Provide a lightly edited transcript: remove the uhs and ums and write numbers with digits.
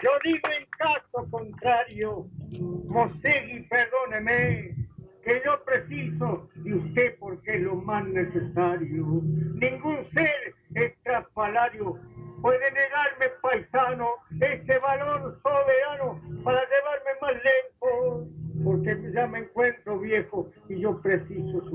Yo digo en caso contrario, Mosegui, perdóneme, que yo preciso de usted porque es lo más necesario. Ningún ser estrafalario puede negarme, paisano, ese valor soberano para llevarme más lejos, porque ya me encuentro viejo y yo preciso su